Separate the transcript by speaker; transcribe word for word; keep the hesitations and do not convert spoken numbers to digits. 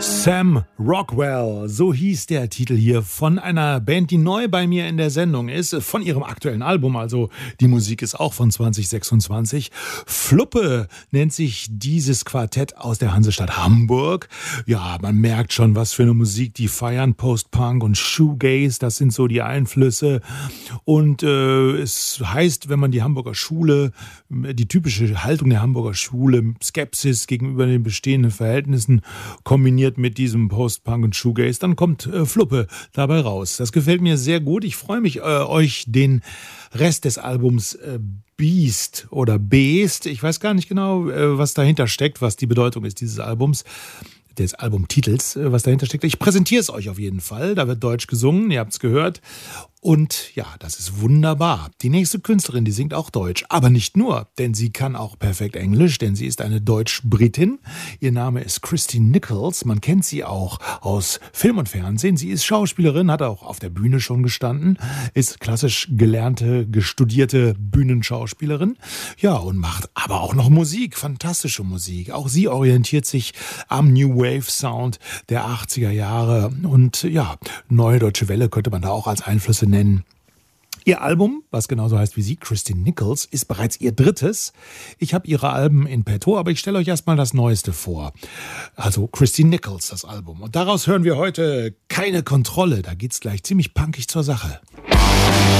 Speaker 1: Sam Rockwell, so hieß der Titel hier von einer Band, die neu bei mir in der Sendung ist, von ihrem aktuellen Album, also die Musik ist auch von zwanzig sechsundzwanzig. Fluppe nennt sich dieses Quartett aus der Hansestadt Hamburg. Ja, man merkt schon, was für eine Musik die feiern, Post-Punk und Shoegaze, das sind so die Einflüsse. Und äh, es heißt, wenn man die Hamburger Schule, die typische Haltung der Hamburger Schule, Skepsis gegenüber den bestehenden Verhältnissen kombiniert mit diesem Post-Punk und Shoegaze, dann kommt äh, Fluppe dabei raus. Das gefällt mir sehr gut. Ich freue mich, äh, euch den Rest des Albums äh, Beast oder Beast, ich weiß gar nicht genau, äh, was dahinter steckt, was die Bedeutung ist dieses Albums, des Albumtitels, äh, was dahinter steckt. Ich präsentiere es euch auf jeden Fall. Da wird Deutsch gesungen, ihr habt es gehört. Und ja, das ist wunderbar. Die nächste Künstlerin, die singt auch Deutsch. Aber nicht nur, denn sie kann auch perfekt Englisch, denn sie ist eine Deutsch-Britin. Ihr Name ist Christine Nichols. Man kennt sie auch aus Film und Fernsehen. Sie ist Schauspielerin, hat auch auf der Bühne schon gestanden, ist klassisch gelernte, gestudierte Bühnenschauspielerin. Ja, und macht aber auch noch Musik, fantastische Musik. Auch sie orientiert sich am New Wave Sound der achtziger Jahre. Und ja, Neue Deutsche Welle könnte man da auch als Einflüsse nennen. Ihr Album, was genauso heißt wie sie, Christine Nichols, ist bereits ihr drittes. Ich habe ihre Alben in petto, aber ich stelle euch erstmal das Neueste vor. Also Christine Nichols, das Album. Und daraus hören wir heute Keine Kontrolle. Da geht's gleich ziemlich punkig zur Sache.